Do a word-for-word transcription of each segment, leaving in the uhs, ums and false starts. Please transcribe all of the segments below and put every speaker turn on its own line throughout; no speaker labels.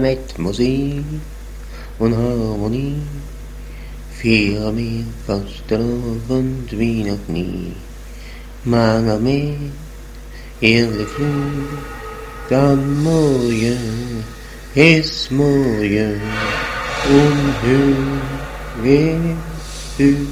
Mit Musik und Harmonie feiern wir Fastenabend wie noch nie. Mange med ehrlich Flug, dann morgen ist morgen und höher höher.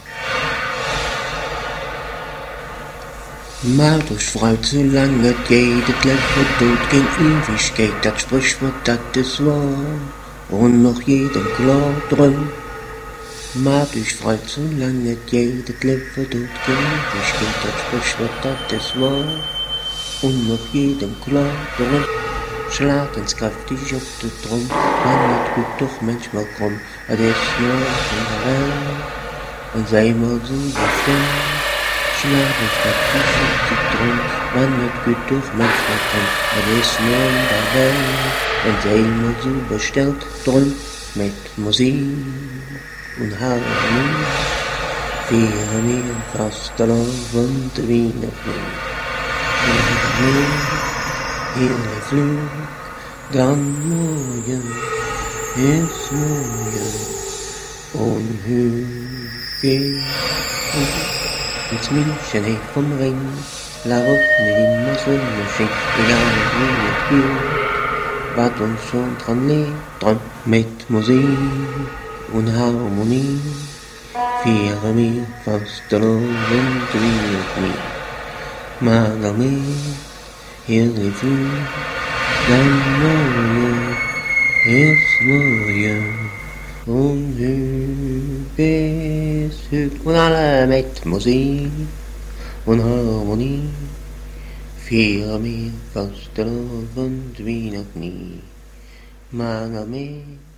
Macht euch frei, zu lange geht, das Leben tut kein Ewigkeit, das Sprichwort, das ist wahr, und noch jedem klar drin. Macht euch frei, zu lange geht, das Leben tut kein Ewigkeit, das Sprichwort, das ist wahr, und noch jedem klar drin. Schlag ins kräftig auf den Drum, man wird gut doch manchmal krumm, das ist nur in der Welt, und sei mal so bestimmt. Schlag ins kräftig auf den Drum, man wird gut doch manchmal krumm, das ist nur in der Welt, und sei mal so bestellt drum, mit Musik und Harmonie, feiern wir Fastenabend wie noch nie. Ehrlich Flug, dann morgen ist morgen und höher geht. Ins München hey vom Ring, la Route immer so Maschine, egal wie es geht, wat uns schon dran liegt, dran mit Musik und Harmonie, feiern wir Fastenabend wie noch nie. Mager mehr, ehrlich Flug, dann morgen ist morgen und höher ist höher. Und alle mit Musik und Harmonie feiern wir Fastenabend wie noch nie. Mager mehr.